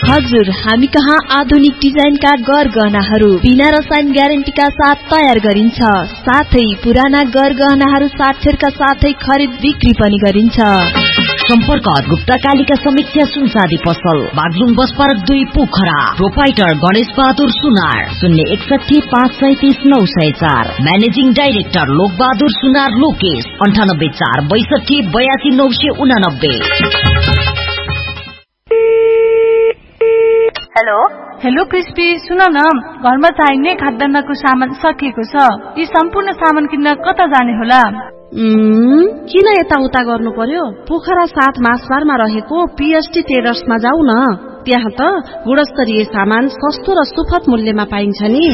हजुर, हामी कहाँ आधुनिक डिजाइनका गरगहनाहरू बिना रसायन ग्यारेन्टीका साथ तयार गरिन्छ। साथै पुराना गरगहनाहरू साक्षरका साथै खरिद बिक्री पनि गरिन्छ। सम्पर्क गुप्ता कालिका समीक्षा सुनसादी पसल, Baglung bus park 2 Pokhara. Proprietor Ganesh Bahadur सुनार, 061533904। म्यानेजिङ डाइरेक्टर लोक बहादुर सुनार लोकेश, 9846282989। हेलो क्रिस्पी, सुन न, घरमा चाहिने खाद्यान्नको सामान सकिएको छ। यी सम्पूर्ण सामान किन्न कता जाने होला? किन यताउता गर्नु पर्यो? पोखरा 7 मासबारमा रहेको पीएसटी ट्रेडर्समा जाऊ न। त्यहाँ त गुणस्तरीय सामान सस्तो र सुपथ मूल्यमा पाइन्छ नि।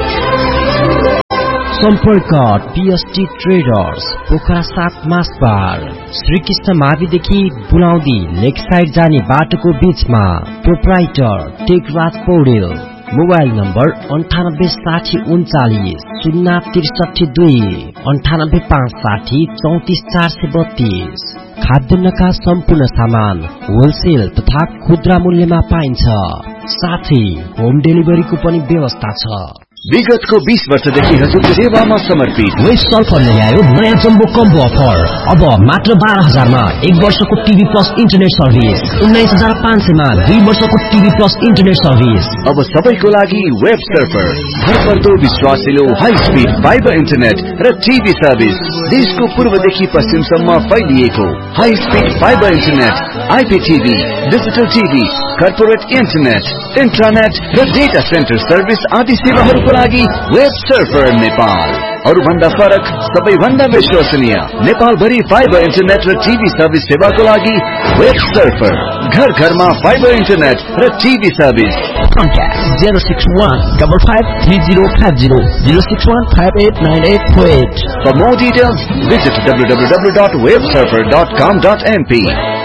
सम्पर्क पीएसटी ट्रेडर्स, पोखरा 7 मासबार, श्रीकृष्ण माविदेखि बुलाउँदी लेक साइड जाने बाटोको बीचमा। Proprietor Tekraj Paudel. Mobile number 986039 063 98560 34432। खाद्यान्नका सम्पूर्ण सामान होलसेल तथा खुद्रा मूल्यमा पाइन्छ। साथै होम डेलिभरीको पनि व्यवस्था छ। विगतको 20 वर्षदेखि हजुरको सेवामा समर्पित वेस्ट सल्फरले ल्यायो नयाँ जम्बो कम्बो अफर। अब मात्र 12,000 मा 1 वर्षको टिभी प्लस इन्टरनेट सर्भिस, 19,500 मा 2 वर्षको टिभी प्लस इन्टरनेट सर्भिस। अब सबैको लागि वेब सर्भर, भरपर्दो विश्वासिलो हाई स्पिड फाइबर इन्टरनेट र टिभी सर्भिस। देशको पूर्वदेखि पश्चिमसम्म फैलिएको high speed fibre internet, आइपीटीभी, digital TV, corporate internet, internet र डेटा सेन्टर सर्भिस आदि सेवाहरूको लागि वेब सर्भर नेपाल। अरु भन्दा फरक, सबैभन्दा विश्वसनीय, नेपाल भरि फाइबर इन्टरनेट र टिभी सर्भिस सेवाको लागि वेब सर्भर। घर घरमा फाइबर इन्टरनेट र TV service. Contact 061553050 06158984848. For more details, visit www.websurfer.com.mp.